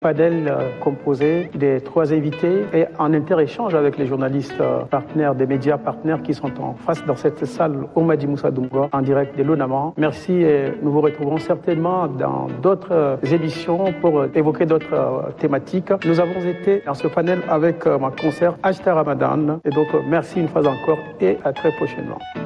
Panel composé des 3 invités et en inter-échange avec les journalistes partenaires, des médias partenaires qui sont en face dans cette salle Omadi Moussa Doumgo en direct de l'UNAMAN. Merci et nous vous retrouverons certainement dans d'autres éditions pour évoquer d'autres thématiques. Nous avons été dans ce panel avec ma consoeur Ajta Ramadan et donc merci une fois encore et à très prochainement.